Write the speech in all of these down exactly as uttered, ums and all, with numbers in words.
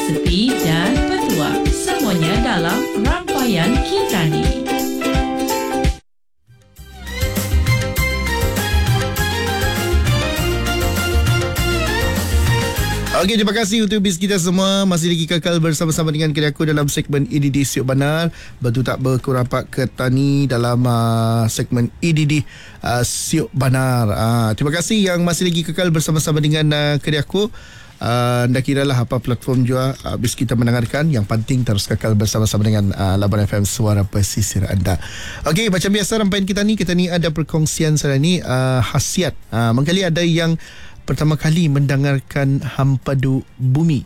sepi dan petua. Semuanya dalam rangkaian kita ni. Okey, terima kasih untuk bis kita semua. Masih lagi kekal bersama-sama dengan kira aku dalam segmen E D D Siok Banar. Betul tak berkurapak ke Tani dalam uh, segmen E D D uh, Siok Banar. Uh, terima kasih yang masih lagi kekal bersama-sama dengan uh, kira aku. Uh, dah kira lah apa platform juga uh, bis kita mendengarkan. Yang penting terus kekal bersama-sama dengan uh, Laban F M, suara pesisir anda. Okey, macam biasa rangkaian kita ni, kita ni ada perkongsian saya ni uh, khasiat. Uh, mengkali ada yang pertama kali mendengarkan Hempadu Bumi.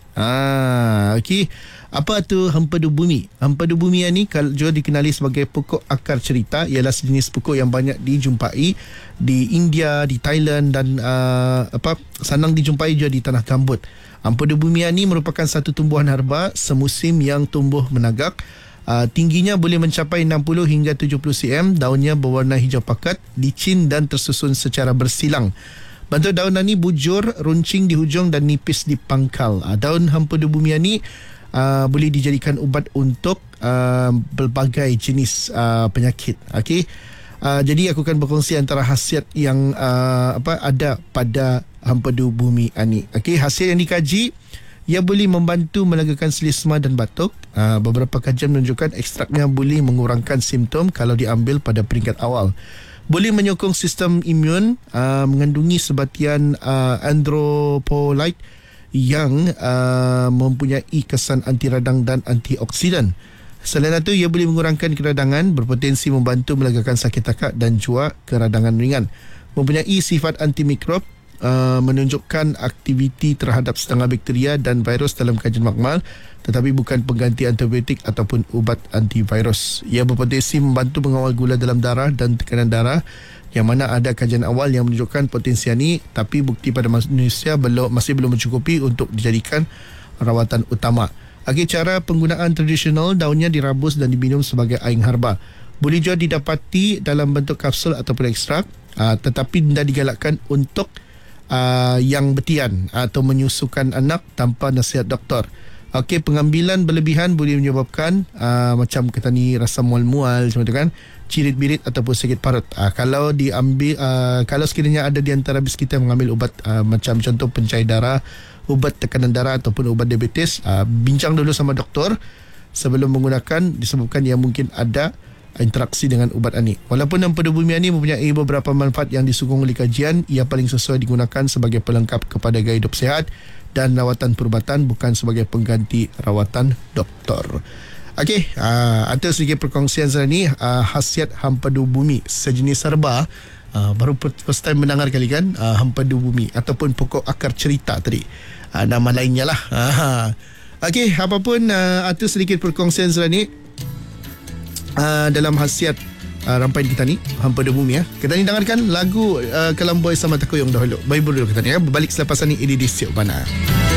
Ah, okey. Apa tu Hempadu Bumi? Hempadu Bumi ni kalau juga dikenali sebagai pokok akar cerita, ialah sejenis pokok yang banyak dijumpai di India, di Thailand dan uh, apa senang dijumpai juga di tanah gambut. Hempadu Bumi ni merupakan satu tumbuhan herba semusim yang tumbuh menagak. Uh, tingginya boleh mencapai enam puluh hingga tujuh puluh sentimeter. Daunnya berwarna hijau pekat, licin dan tersusun secara bersilang. Bentuk daun ni bujur, runcing di hujung dan nipis di pangkal. Uh, daun Hempadu Bumi ni uh, boleh dijadikan ubat untuk uh, berbagai jenis uh, penyakit. Okey. Uh, jadi aku akan berkongsi antara khasiat yang uh, apa ada pada Hempadu Bumi ni. Okey, hasil yang dikaji, ia boleh membantu melagakan selesma dan batuk. Uh, beberapa kajian menunjukkan ekstraknya boleh mengurangkan simptom kalau diambil pada peringkat awal. Boleh menyokong sistem imun, uh, mengandungi sebatian uh, andropolite yang uh, mempunyai kesan anti radang dan antioksidan. Selain itu, ia boleh mengurangkan keradangan, berpotensi membantu melagakan sakit tekak dan juga keradangan ringan. Mempunyai sifat antimikrob, uh, menunjukkan aktiviti terhadap setengah bakteria dan virus dalam kajian makmal, tetapi bukan pengganti antibiotik ataupun ubat antivirus. Ia berpotensi membantu mengawal gula dalam darah dan tekanan darah, yang mana ada kajian awal yang menunjukkan potensi ini, tapi bukti pada manusia belum, masih belum mencukupi untuk dijadikan rawatan utama. Okey, cara penggunaan tradisional, daunnya dirabus dan diminum sebagai air herba. Boleh juga didapati dalam bentuk kapsul ataupun ekstrak, uh, tetapi tidak digalakkan untuk uh, yang betian atau menyusukan anak tanpa nasihat doktor. Okey, pengambilan berlebihan boleh menyebabkan uh, macam kata ni rasa mual-mual macam tu kan, cirit-birit ataupun sakit parut. Uh, kalau diambil uh, kalau sekiranya ada di antara bis kita mengambil ubat uh, macam contoh pencair darah, ubat tekanan darah ataupun ubat diabetes, uh, bincang dulu sama doktor sebelum menggunakan, disebabkan ia mungkin ada interaksi dengan ubat ini. Walaupun Hempadu Bumi ini mempunyai beberapa manfaat yang disokong oleh kajian, ia paling sesuai digunakan sebagai pelengkap kepada gaya hidup sihat dan rawatan perubatan, bukan sebagai pengganti rawatan doktor. Okey, uh, ada sedikit perkongsian saya ni, uh, khasiat Hempadu Bumi, sejenis herba. Uh, baru first time mendengar kali kan, uh, Hempadu Bumi ataupun pokok akar cerita tadi. Uh, nama lainnya lah. Uh, Okey, apapun uh, ada sedikit perkongsian saya ni uh, dalam khasiat uh, rangkaian kita ni Hempadu Bumi ya. Kita ni dengarkan lagu uh, Kelamboy sama Takuyung dahulu. Baik dulu kita ni ya. Berbalik selepas ni E D D Siok Banar.